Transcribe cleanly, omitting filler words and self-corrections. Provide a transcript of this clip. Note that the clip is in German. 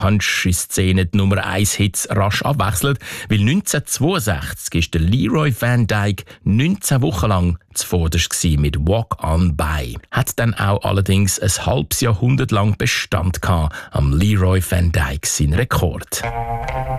Country-Szene die Nummer 1 Hits rasch abwechselt, weil 1962 ist der Leroy Van Dyke 19 Wochen lang zuvorderst mit «Walk on By». Hat dann auch allerdings ein halbes Jahrhundert lang Bestand gehabt am Leroy Van Dyke sein Rekord.